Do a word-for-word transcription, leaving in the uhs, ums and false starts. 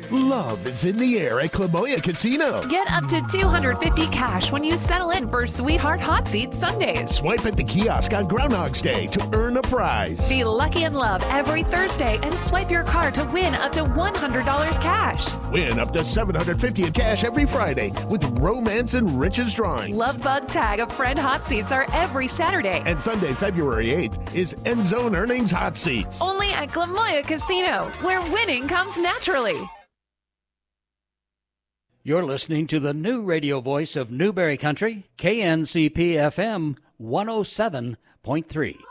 Love is in the air at Clamoya Casino. Get up to two hundred fifty dollars cash when you settle in for Sweetheart Hot Seat Sundays. Swipe at the kiosk on Groundhog's Day to earn a prize. Be lucky in love every Thursday and swipe your card to win up to one hundred dollars cash. Win up to seven hundred fifty dollars in cash every Friday with Romance and Riches drawings. Love Bug Tag of Friend Hot Seats are every Saturday. And Sunday, February eighth is End Zone Earnings Hot Seats. Only at Clamoya Casino, where winning comes naturally. You're listening to the new radio voice of Newberry Country, K N C P F M one oh seven point three.